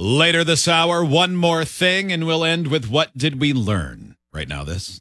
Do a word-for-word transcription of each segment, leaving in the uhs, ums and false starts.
Later this hour, one more thing, and we'll end with what did we learn? Right now, this.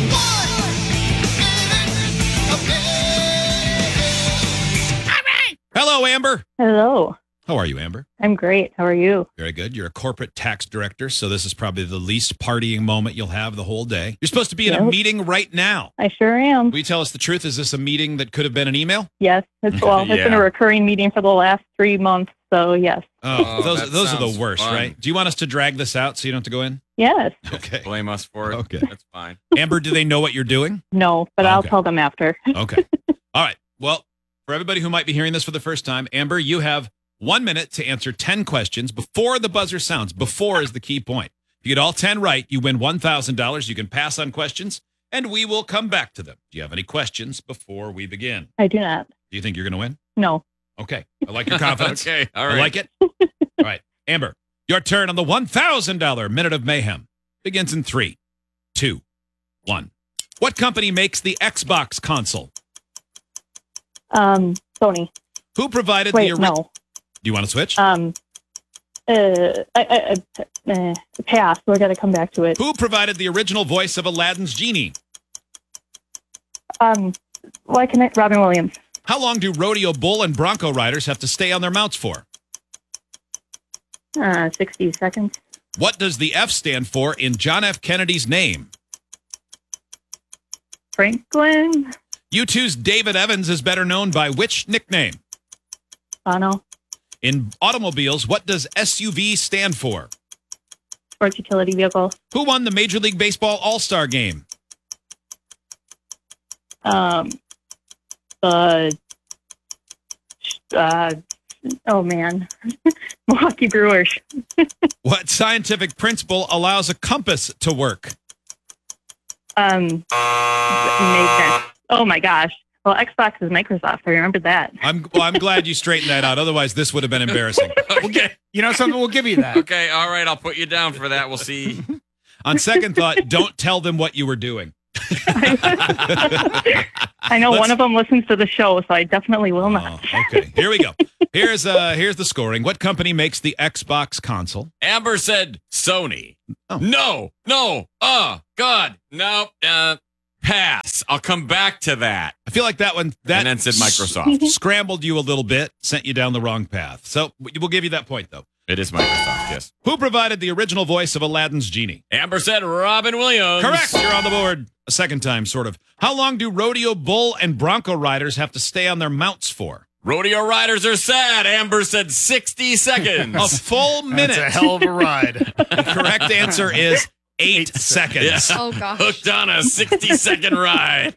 Hello, Amber. Hello. How are you, Amber? I'm great. How are you? Very good. You're a corporate tax director, so this is probably the least partying moment you'll have the whole day. You're supposed to be in Yep. a meeting right now. I sure am. Will you tell us the truth? Is this a meeting that could have been an email? Yes. It's, well, it's been Yeah. a recurring meeting for the last three months, so yes. Oh, Oh, those that those are the sounds worst, fun. right? Do you want us to drag this out so you don't have to go in? Yes. Okay. Blame us for it. Okay. That's fine. Amber, do they know what you're doing? No, but I'll Okay. tell them after. Okay. All right. Well, for everybody who might be hearing this for the first time, Amber, you have one minute to answer ten questions before the buzzer sounds. Before is the key point. If you get all ten right, you win one thousand dollars. You can pass on questions, and we will come back to them. Do you have any questions before we begin? I do not. Do you think you're going to win? No. Okay. I like your confidence. Okay. All I right. like it. All right. Amber, your turn on the one thousand dollars Minute of Mayhem begins in three, two, one. What company makes the Xbox console? Um, Sony. Who provided Wait, the original? no. Do you want to switch? Um, uh, I, I, I, uh, pass. We're going to come back to it. Who provided the original voice of Aladdin's genie? Um, why connect Robin Williams? How long do rodeo bull and bronco riders have to stay on their mounts for? Uh, sixty seconds. What does the F stand for in John F. Kennedy's name? Franklin. U two's David Evans is better known by which nickname? Bono. In automobiles, what does S U V stand for? Sports utility vehicle. Who won the Major League Baseball All-Star Game? Um, uh, uh, oh man. Milwaukee Brewers. What scientific principle allows a compass to work? Um, Nathan. Oh my gosh. Well, Xbox is Microsoft. I remember that. I'm well, I'm glad you straightened that out. Otherwise, this would have been embarrassing. Okay. You know something? We'll give you that. Okay. All right. I'll put you down for that. We'll see. On second thought, don't tell them what you were doing. I know Let's- one of them listens to the show, so I definitely will not. Oh, okay, here we go. Here's uh here's the scoring. What company makes the Xbox console? Amber said Sony. Oh. No. No. Oh, God. No. Uh, pass. I'll come back to that. I feel like that one that And then said Microsoft. s- scrambled you a little bit, sent you down the wrong path. So we'll give you that point though. It is Microsoft, yes. Who provided the original voice of Aladdin's genie? Amber said Robin Williams. Correct. You're on the board a second time, sort of. How long do rodeo bull and bronco riders have to stay on their mounts for? Rodeo riders are sad. Amber said sixty seconds. A full minute. That's a hell of a ride. The correct answer is eight, Eight seconds. Yeah. Oh, gosh. Hooked on a sixty second ride.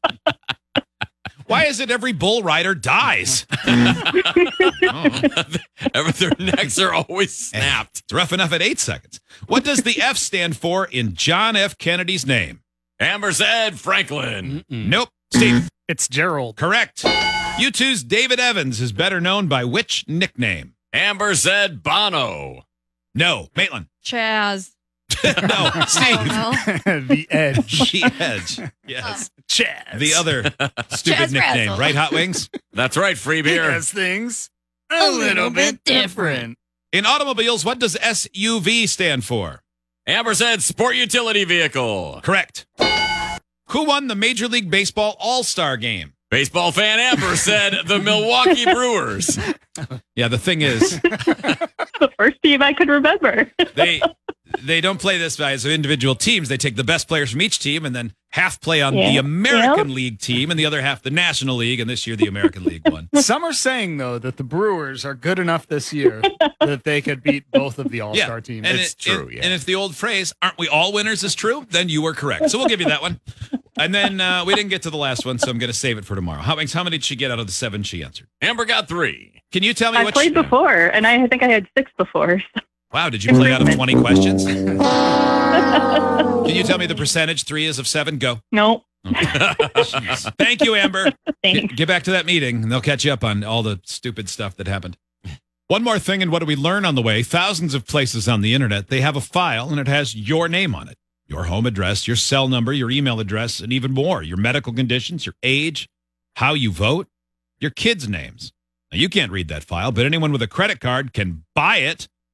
Why is it every bull rider dies? Oh. Ever their necks are always snapped. It's rough enough at eight seconds. What does the F stand for in John F. Kennedy's name? Amber said Franklin. Nope. Steve. It's Gerald. Correct. U two's David Evans is better known by which nickname? Amber said Bono. No. Maitland. Chaz. No. I don't Steve. know. The Edge. The Edge. Yes. Chaz. The other stupid Chaz nickname, Razzle. right, Hot Wings? That's right, free beer. Yes, things a little bit different. In automobiles, what does S U V stand for? Amber said sport utility vehicle. Correct. Who won the Major League Baseball All-Star Game? Baseball fan Amber said the Milwaukee Brewers. Yeah, the thing is, The first team I could remember. they they don't play this as individual teams. They take the best players from each team and then half play on the Yeah. American Yeah. League team and the other half the National League. And this year, the American League won. Some are saying, though, that the Brewers are good enough this year that they could beat both of the All-Star teams. And It's it- true, and- yeah. And if the old phrase, aren't we all winners, is true, then you were correct. So we'll give you that one. And then uh, we didn't get to the last one, so I'm going to save it for tomorrow. How, how many did she get out of the seven she answered? Amber got three. Can you tell me I what played she, before, and I think I had six before. so- Wow, did you play out of twenty questions? Can you tell me the percentage three is of seven? Go. No, Jeez. Thank you, Amber. thanks. Get, get back to that meeting, and they'll catch you up on all the stupid stuff that happened. One more thing, and what do we learn on the way? Thousands of places on the internet, they have a file, and it has your name on it. Your home address, your cell number, your email address, and even more. Your medical conditions, your age, how you vote, your kids' names. Now, you can't read that file, but anyone with a credit card can buy it.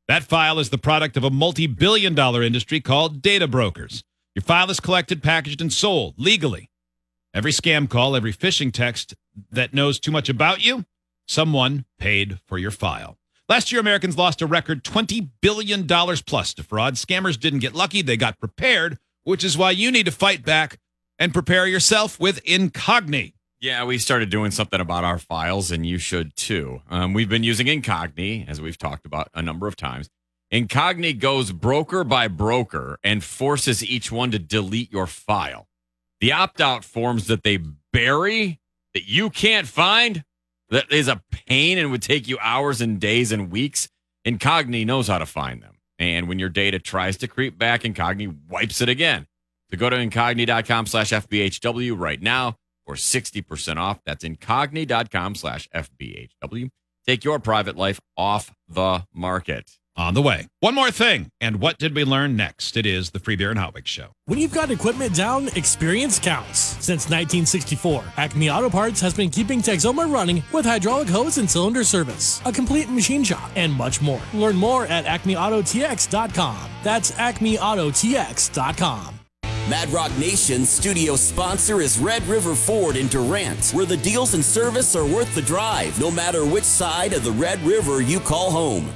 That file is the product of a multi-billion dollar industry called data brokers. Your file is collected, packaged, and sold legally. Every scam call, every phishing text that knows too much about you, someone paid for your file. Last year, Americans lost a record twenty billion dollars plus to fraud. Scammers didn't get lucky. They got prepared, which is why you need to fight back and prepare yourself with Incogni. Yeah, we started doing something about our files, and you should too. Um, we've been using Incogni, as we've talked about a number of times. Incogni goes broker by broker and forces each one to delete your file. The opt-out forms that they bury, that you can't find, that is a pain and would take you hours and days and weeks. Incogni knows how to find them. And when your data tries to creep back, Incogni wipes it again. So go to incogni.com slash FBHW right now for sixty percent off. That's incogni.com slash FBHW. Take your private life off the market. On the way. One more thing. And what did we learn next? It is the Free Beer and Hot Wings Show. When you've got equipment down, experience counts. Since nineteen sixty-four, Acme Auto Parts has been keeping Texoma running with hydraulic hose and cylinder service, a complete machine shop, and much more. Learn more at acme auto t x dot com. That's acme auto t x dot com. Mad Rock Nation's studio sponsor is Red River Ford in Durant, where the deals and service are worth the drive, no matter which side of the Red River you call home.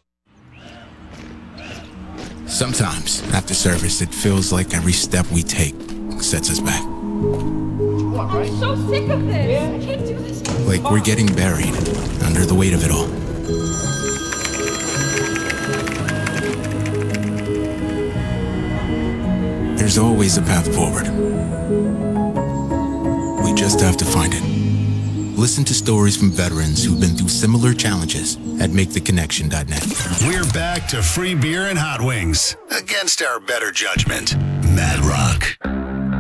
Sometimes, after service, it feels like every step we take sets us back. I'm so sick of this. I can't do this. Like we're getting buried under the weight of it all. There's always a path forward. We just have to find it. Listen to stories from veterans who've been through similar challenges at make the connection dot net. We're back to Free Beer and Hot Wings. Against our better judgment, Mad Rock.